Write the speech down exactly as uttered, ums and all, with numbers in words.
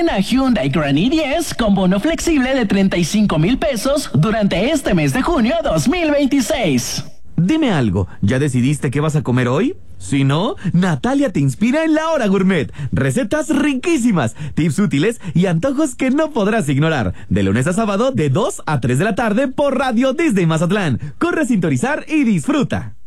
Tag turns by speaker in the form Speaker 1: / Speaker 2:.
Speaker 1: una Hyundai Grand i diez con bono flexible de treinta y cinco mil pesos durante este mes de junio dos mil veintiséis.
Speaker 2: Dime algo, ¿ya decidiste qué vas a comer hoy? Si no, Natalia te inspira en La Hora Gourmet. Recetas riquísimas, tips útiles y antojos que no podrás ignorar. De lunes a sábado, de dos a tres de la tarde por Radio Disney Mazatlán. Corre a sintonizar y disfruta.